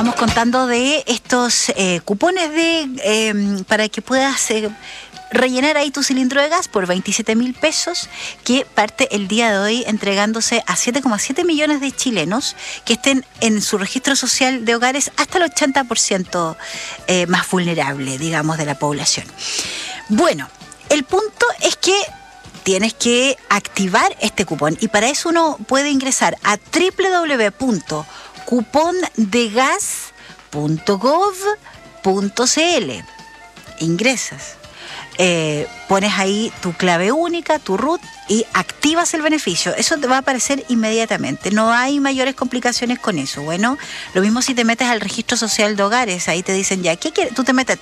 estábamos contando de estos cupones para que puedas rellenar ahí tu cilindro de gas por 27.000 pesos, que parte el día de hoy entregándose a 7,7 millones de chilenos que estén en su registro social de hogares hasta el 80% más vulnerable, digamos, de la población. Bueno, el punto es que tienes que activar este cupón y para eso uno puede ingresar a www.cupondegas.gov.cl. Ingresas. Pones ahí tu clave única, tu RUT y activas el beneficio. Eso te va a aparecer inmediatamente. No hay mayores complicaciones con eso. Bueno, lo mismo si te metes al registro social de hogares. Ahí te dicen ya, ¿qué quieres? Tú te metes a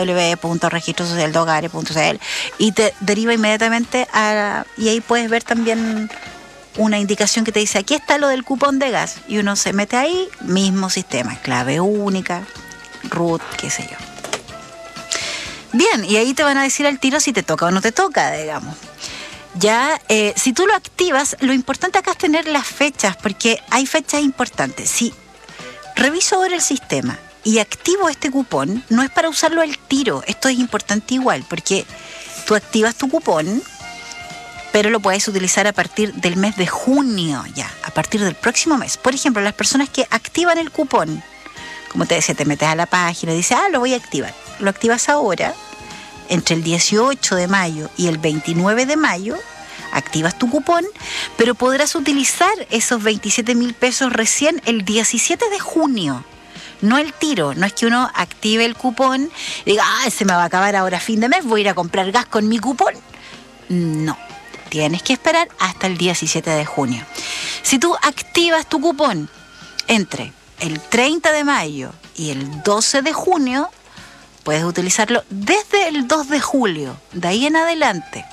www.registrosocialdehogares.cl y te deriva inmediatamente y ahí puedes ver también una indicación que te dice, aquí está lo del cupón de gas. Y uno se mete ahí, mismo sistema, clave única, RUT, qué sé yo. Bien, y ahí te van a decir al tiro si te toca o no te toca, digamos. Ya, si tú lo activas, lo importante acá es tener las fechas, porque hay fechas importantes. Si reviso ahora el sistema y activo este cupón, no es para usarlo al tiro. Esto es importante igual, porque tú activas tu cupón, pero lo puedes utilizar a partir del mes de junio, ya, a partir del próximo mes. Por ejemplo, las personas que activan el cupón, como te decía, te metes a la página y dices, lo voy a activar. Lo activas ahora, entre el 18 de mayo y el 29 de mayo, activas tu cupón, pero podrás utilizar esos 27.000 pesos recién el 17 de junio. No el tiro, no es que uno active el cupón y diga, se me va a acabar ahora fin de mes, voy a ir a comprar gas con mi cupón. No, tienes que esperar hasta el 17 de junio. Si tú activas tu cupón entre el 30 de mayo y el 12 de junio, puedes utilizarlo desde el 2 de julio, de ahí en adelante.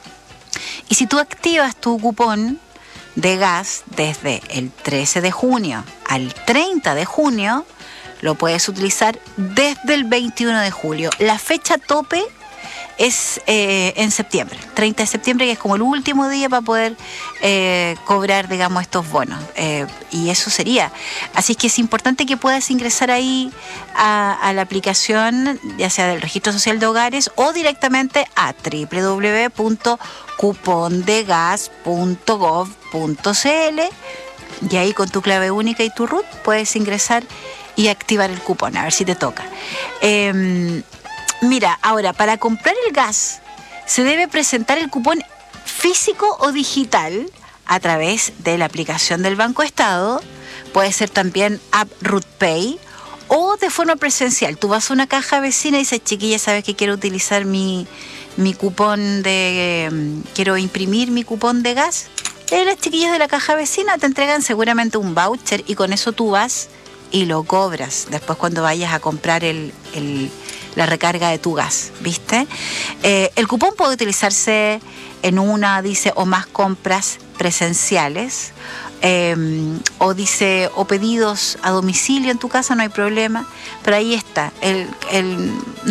Y si tú activas tu cupón de gas desde el 13 de junio al 30 de junio, lo puedes utilizar desde el 21 de julio. La fecha tope es en septiembre, 30 de septiembre, que es como el último día para poder cobrar, digamos, estos bonos. Y eso sería. Así que es importante que puedas ingresar ahí a la aplicación, ya sea del Registro Social de Hogares o directamente a www.cupondegas.gov.cl y ahí con tu clave única y tu RUT puedes ingresar y activar el cupón, a ver si te toca. Mira, ahora, para comprar el gas, se debe presentar el cupón físico o digital a través de la aplicación del Banco Estado. Puede ser también App RUTPay o de forma presencial. Tú vas a una caja vecina y dices, chiquilla, ¿sabes que quiero utilizar mi cupón quiero imprimir mi cupón de gas? Y las chiquillas de la caja vecina te entregan seguramente un voucher y con eso tú vas y lo cobras después cuando vayas a comprar la recarga de tu gas, ¿viste? El cupón puede utilizarse en una, dice, o más compras presenciales, o dice, o pedidos a domicilio en tu casa, no hay problema, pero ahí está,